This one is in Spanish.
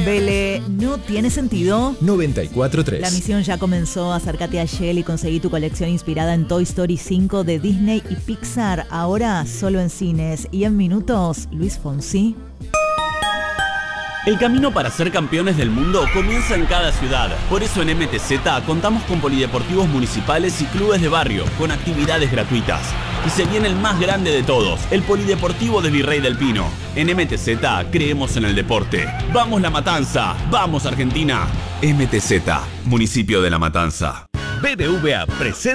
Vele, ¿no tiene sentido? 94.3. La misión ya comenzó. Acércate a Shell y conseguí tu colección inspirada en Toy Story 5 de Disney y Pixar. Ahora solo en cines. Y en minutos, Luis Fonsi. El camino para ser campeones del mundo comienza en cada ciudad. Por eso en MTZ contamos con polideportivos municipales y clubes de barrio, con actividades gratuitas. Y se viene el más grande de todos, el Polideportivo de Virrey del Pino. En MTZ creemos en el deporte. ¡Vamos La Matanza! ¡Vamos Argentina! MTZ, municipio de La Matanza. BBVA presenta